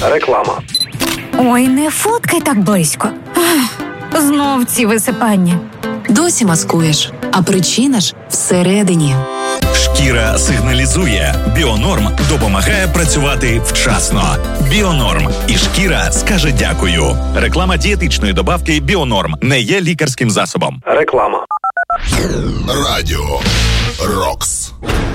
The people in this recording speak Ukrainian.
Реклама. Ой, не фоткай так близько. Знов ці висипання. Досі маскуєш, а причина ж всередині. Шкіра сигналізує. Біонорм допомагає працювати вчасно. Біонорм. І шкіра скаже дякую. Реклама дієтичної добавки Біонорм не є лікарським засобом. Реклама. Радіо Рокс.